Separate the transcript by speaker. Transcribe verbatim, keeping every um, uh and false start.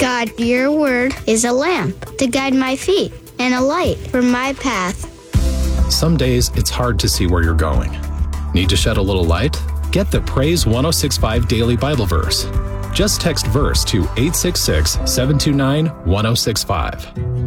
Speaker 1: God, your word is a lamp to guide my feet and a light for my path.
Speaker 2: Some days it's hard to see where you're going. Need to shed a little light? Get the Praise ten sixty-five Daily Bible Verse. Just text verse to eight six six, seven two nine, one oh six five.